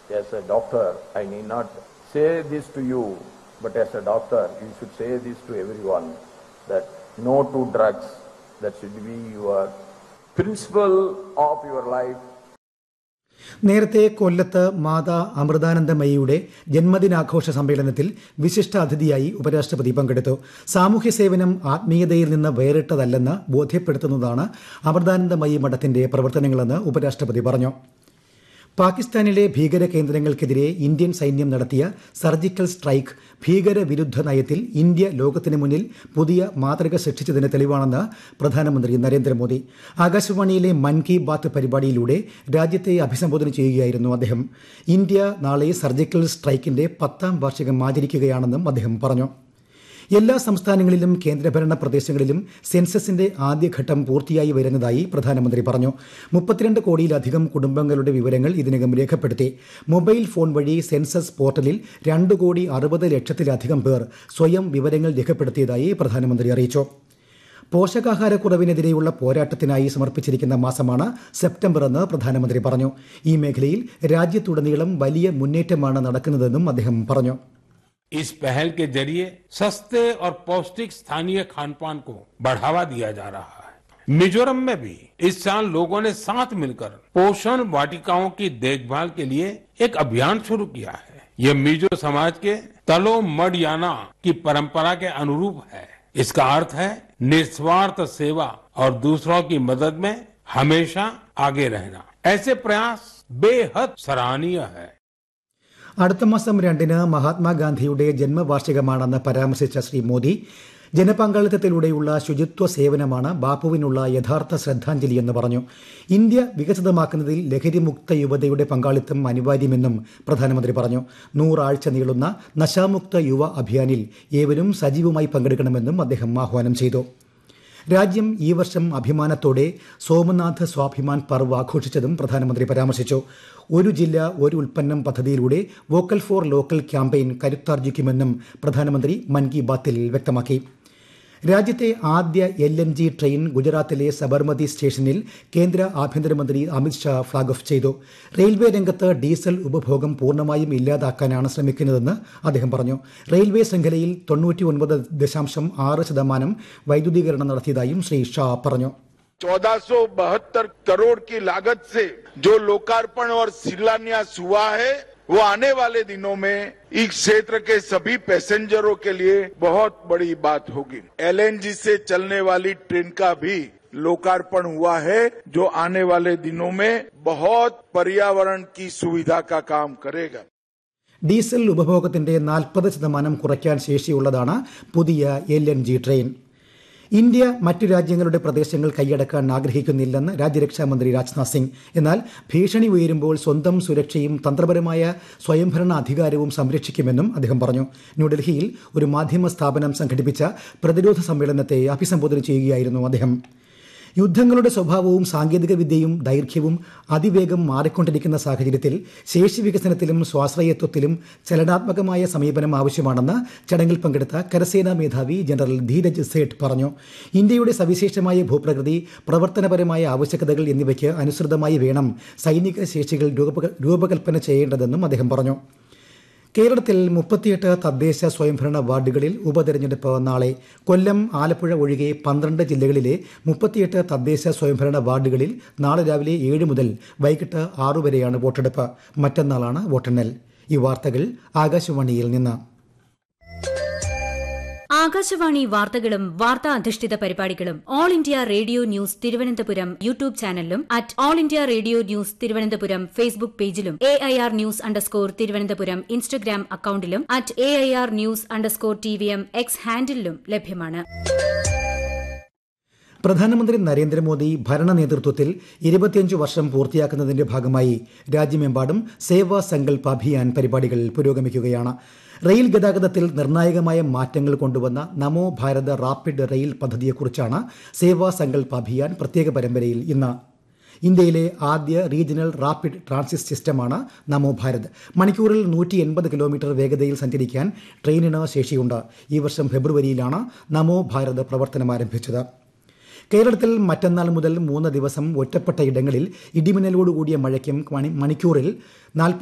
As a doctor, I need not say this to you, but as a doctor, you should say this to everyone, that no to drugs. That should be your principle of your life. നേരത്തെ കൊല്ലത്ത് മാതാ അമൃതാനന്ദമയിയുടെ ജന്മദിനാഘോഷ സമ്മേളനത്തിൽ വിശിഷ്ട അതിഥിയായി ഉപരാഷ്ട്രപതി പങ്കെടുത്തു. സാമൂഹ്യ സേവനം ആത്മീയതയിൽ നിന്ന് വേറിട്ടതല്ലെന്ന് ബോധ്യപ്പെടുത്തുന്നതാണ് അമൃതാനന്ദമയി മഠത്തിന്റെ പ്രവർത്തനങ്ങളെന്ന് ഉപരാഷ്ട്രപതി പറഞ്ഞു. പാകിസ്ഥാനിലെ ഭീകര കേന്ദ്രങ്ങൾക്കെതിരെ ഇന്ത്യൻ സൈന്യം നടത്തിയ സർജിക്കൽ സ്ട്രൈക്ക് ഭീകരവിരുദ്ധ നയത്തിൽ ഇന്ത്യ ലോകത്തിന് മുന്നിൽ പുതിയ മാതൃക സൃഷ്ടിച്ചതിന് തെളിവാണെന്ന് പ്രധാനമന്ത്രി നരേന്ദ്രമോദി. ആകാശവാണിയിലെ മൻ കി ബാത്ത് പരിപാടിയിലൂടെ രാജ്യത്തെ അഭിസംബോധന ചെയ്യുകയായിരുന്നു അദ്ദേഹം. ഇന്ത്യ നാളെ സർജിക്കൽ സ്ട്രൈക്കിന്റെ 10ാം വാർഷികം ആചരിക്കുകയാണെന്നും അദ്ദേഹം പറഞ്ഞു. എല്ലാ സംസ്ഥാനങ്ങളിലും കേന്ദ്രഭരണ പ്രദേശങ്ങളിലും സെൻസസിന്റെ ആദ്യഘട്ടം പൂർത്തിയായി വരുന്നതായി പ്രധാനമന്ത്രി പറഞ്ഞു. 32 കോടിയിലധികം കുടുംബങ്ങളുടെ വിവരങ്ങൾ ഇതിനകം രേഖപ്പെടുത്തി. മൊബൈൽ ഫോൺ വഴി സെൻസസ് പോർട്ടലിൽ 2,60,00,000-ലധികം പേർ സ്വയം വിവരങ്ങൾ രേഖപ്പെടുത്തിയതായി പ്രധാനമന്ത്രി അറിയിച്ചു. പോഷകാഹാരക്കുറവിനെതിരെയുള്ള പോരാട്ടത്തിനായി സമർപ്പിച്ചിരിക്കുന്ന മാസമാണ് സെപ്റ്റംബർ എന്ന് പ്രധാനമന്ത്രി പറഞ്ഞു. ഈ മേഖലയിൽ രാജ്യത്തുടനീളം വലിയ മുന്നേറ്റമാണ് നടക്കുന്നതെന്നും അദ്ദേഹം പറഞ്ഞു. इस पहल के जरिए सस्ते और पौष्टिक स्थानीय खान-पान को बढ़ावा दिया जा रहा है. मिजोरम में भी इस साल लोगों ने साथ मिलकर पोषण वाटिकाओं की देखभाल के लिए एक अभियान शुरू किया है. ये मिजो समाज के तलो मडयाना की परंपरा के अनुरूप है. इसका अर्थ है निस्वार्थ सेवा और दूसरों की मदद में हमेशा आगे रहना. ऐसे प्रयास बेहद सराहनीय है. അടുത്ത മാസം 2-ന് മഹാത്മാഗാന്ധിയുടെ ജന്മവാർഷികമാണെന്ന് പരാമർശിച്ച ശ്രീ മോദി, ജനപങ്കാളിത്തത്തിലൂടെയുള്ള ശുചിത്വ സേവനമാണ് ബാപ്പുവിനുള്ള യഥാർത്ഥ ശ്രദ്ധാഞ്ജലിയെന്ന് പറഞ്ഞു. ഇന്ത്യ വികസിതമാക്കുന്നതിൽ ലഹരിമുക്ത യുവതയുടെ പങ്കാളിത്തം അനിവാര്യമെന്നും പ്രധാനമന്ത്രി പറഞ്ഞു. 100 ആഴ്ച നീളുന്ന നശാമുക്ത യുവ അഭിയാനിൽ ഏവരും സജീവമായി പങ്കെടുക്കണമെന്നും അദ്ദേഹം ആഹ്വാനം ചെയ്തു. രാജ്യം ഈ വർഷം അഭിമാനത്തോടെ സോമനാഥ് സ്വാഭിമാൻ പർവ് ആഘോഷിച്ചതും പ്രധാനമന്ത്രി പരാമർശിച്ചു. ഒരു ജില്ല ഒരു ഉൽപ്പന്നം പദ്ധതിയിലൂടെ വോക്കൽ ഫോർ ലോക്കൽ ക്യാമ്പയിൻ കരുത്താർജിക്കുമെന്നും പ്രധാനമന്ത്രി മൻ കി ബാത്തിൽ വ്യക്തമാക്കി. രാജ്യത്തെ ആദ്യ LNG ട്രെയിൻ ഗുജറാത്തിലെ സബർമതി സ്റ്റേഷനിൽ കേന്ദ്ര ആഭ്യന്തരമന്ത്രി അമിത്ഷാ ഫ്ളാഗ് ഓഫ് ചെയ്തു. റെയിൽവേ രംഗത്ത് ഡീസൽ ഉപഭോഗം പൂർണ്ണമായും ഇല്ലാതാക്കാനാണ് ശ്രമിക്കുന്നതെന്ന് അദ്ദേഹം പറഞ്ഞു. റെയിൽവേ ശൃംഖലയിൽ 99.6% വൈദ്യുതീകരണം നടത്തിയതായും ശ്രീ ഷാ പറഞ്ഞു. 1472 करोड़ की लागत से जो लोकार्पण और शिलान्यास हुआ है वो आने वाले दिनों में इस क्षेत्र के सभी पैसेंजरों के लिए बहुत बड़ी बात होगी. LNG से चलने वाली ट्रेन का भी लोकार्पण हुआ है जो आने वाले दिनों में बहुत पर्यावरण की सुविधा का काम करेगा. ഡീസൽ ഉപഭോഗത്തിന്റെ 40% കുറയ്ക്കാൻ ശേഷിയുള്ളതാണ് പുതിയ LNG ട്രെയിൻ. ഇന്ത്യ മറ്റു രാജ്യങ്ങളുടെ പ്രദേശങ്ങൾ കൈയടക്കാൻ ആഗ്രഹിക്കുന്നില്ലെന്ന് രാജ്യരക്ഷാമന്ത്രി രാജ്നാഥ് സിംഗ്. എന്നാൽ ഭീഷണി ഉയരുമ്പോൾ സ്വന്തം സുരക്ഷയും തന്ത്രപരമായ സ്വയംഭരണ അധികാരവും സംരക്ഷിക്കുമെന്നും അദ്ദേഹം പറഞ്ഞു. ന്യൂഡൽഹിയിൽ ഒരു മാധ്യമ സ്ഥാപനം സംഘടിപ്പിച്ച പ്രതിരോധ സമ്മേളനത്തെ അഭിസംബോധന ചെയ്യുകയായിരുന്നു അദ്ദേഹം. യുദ്ധങ്ങളുടെ സ്വഭാവവും സാങ്കേതിക വിദ്യയും ദൈർഘ്യവും അതിവേഗം മാറിക്കൊണ്ടിരിക്കുന്ന സാഹചര്യത്തിൽ ശേഷി വികസനത്തിലും സ്വാശ്രയത്വത്തിലും ചലനാത്മകമായ സമീപനം ആവശ്യമാണെന്ന് ചടങ്ങിൽ പങ്കെടുത്ത കരസേനാ മേധാവി ജനറൽ ധീരജ് സേഠ് പറഞ്ഞു. ഇന്ത്യയുടെ സവിശേഷമായ ഭൂപ്രകൃതി, പ്രവർത്തനപരമായ ആവശ്യകതകൾ എന്നിവയ്ക്ക് അനുസൃതമായി വേണം സൈനിക ശേഷികൾ രൂപകൽപ്പന ചെയ്യേണ്ടതെന്നും അദ്ദേഹം പറഞ്ഞു. കേരളത്തിൽ 38 തദ്ദേശ സ്വയംഭരണ വാർഡുകളിൽ ഉപതെരഞ്ഞെടുപ്പ് നാളെ. കൊല്ലം, ആലപ്പുഴ ഒഴികെ 12 ജില്ലകളിലെ 38 തദ്ദേശ സ്വയംഭരണ വാർഡുകളിൽ നാളെ രാവിലെ 7 മുതൽ വൈകിട്ട് 6 വരെയാണ് വോട്ടെടുപ്പ്. മറ്റന്നാളാണ് വോട്ടെണ്ണൽ. ഈ വാർത്തകൾ ആകാശവാണിയിൽ നിന്ന്. ആകാശവാണി വാർത്തകളും വാർത്താ അധിഷ്ഠിത പരിപാടികളും all India radio news Thiruvananthapuram YouTube ചാനലിലും @all India radio news Thiruvananthapuram Facebook പേജിലും AIR ന്യൂസ് തിരുവനന്തപുരം ഇൻസ്റ്റഗ്രാം അക്കൌണ്ടിലും @AIR ന്യൂസ് TVM X ഹാൻഡിലും ലഭ്യമാണ്. പ്രധാനമന്ത്രി നരേന്ദ്രമോദി ഭരണ നേതൃത്വത്തിൽ 25 വർഷം പൂർത്തിയാക്കുന്നതിന്റെ ഭാഗമായി രാജ്യമെമ്പാടും സേവാ സങ്കൽപ് അഭിയാൻ പരിപാടികൾ പുരോഗമിക്കുകയാണ്. റെയിൽ ഗതാഗതത്തിൽ നിർണായകമായ മാറ്റങ്ങൾ കൊണ്ടുവന്ന നമോ ഭാരത് റാപ്പിഡ് റെയിൽ പദ്ധതിയെക്കുറിച്ചാണ് സേവാ സങ്കൽപ് അഭിയാൻ പ്രത്യേക പരമ്പരയിൽ ഇന്ന്. ഇന്ത്യയിലെ ആദ്യ റീജിയണൽ റാപ്പിഡ് ട്രാൻസിറ്റ് സിസ്റ്റമാണ് നമോ ഭാരത്. മണിക്കൂറിൽ 180 കിലോമീറ്റർ വേഗതയിൽ സഞ്ചരിക്കാൻ ട്രെയിനിന് ശേഷിയുണ്ട്. ഈ വർഷം ഫെബ്രുവരിയിലാണ് നമോ ഭാരത് പ്രവർത്തനം ആരംഭിച്ചത്. കേരളത്തിൽ മറ്റന്നാൾ മുതൽ 3 ദിവസം ഒറ്റപ്പെട്ട ഇടങ്ങളിൽ ഇടിമിന്നലോടുകൂടിയ മഴയ്ക്കും മണിക്കൂറിൽ